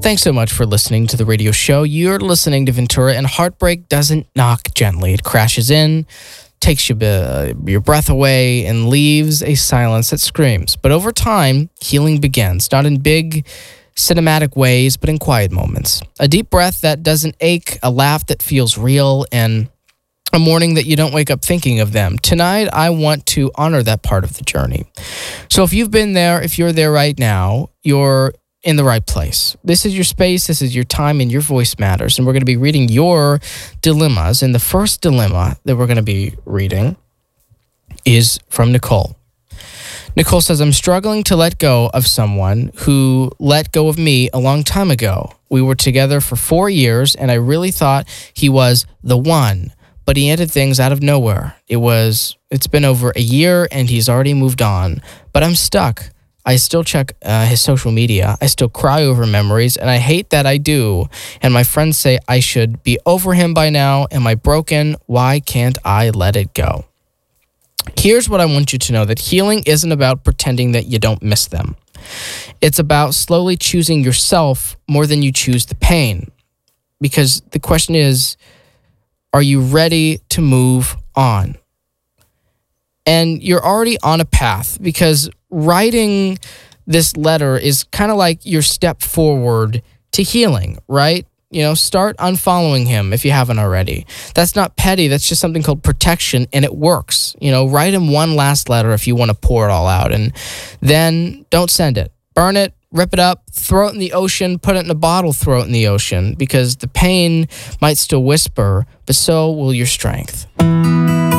Thanks so much for listening to the radio show. You're listening to Ventura, and heartbreak doesn't knock gently. It crashes in, takes your breath away, and leaves a silence that screams. But over time, healing begins, not in big cinematic ways, but in quiet moments. A deep breath that doesn't ache, a laugh that feels real, and a morning that you don't wake up thinking of them. Tonight, I want to honor that part of the journey. So if you've been there, if you're there right now, you're in the right place. This is your space, this is your time, and your voice matters. And we're going to be reading your dilemmas. And the first dilemma that we're going to be reading is from Nicole. Nicole says, I'm struggling to let go of someone who let go of me a long time ago. We were together for 4 years, and I really thought he was the one. But he ended things out of nowhere. It's been over a year and he's already moved on. But I'm stuck. I still check his social media. I still cry over memories, and I hate that I do. And my friends say I should be over him by now. Am I broken? Why can't I let it go? Here's what I want you to know, that healing isn't about pretending that you don't miss them. It's about slowly choosing yourself more than you choose the pain. Because the question is, are you ready to move on? And you're already on a path, because writing this letter is kind of like your step forward to healing, right? Start unfollowing him if you haven't already. That's not petty. That's just something called protection, and it works. Write him one last letter if you want to pour it all out, and then don't send it. Burn it. Rip it up, throw it in the ocean, put it in a bottle, throw it in the ocean, because the pain might still whisper, but so will your strength.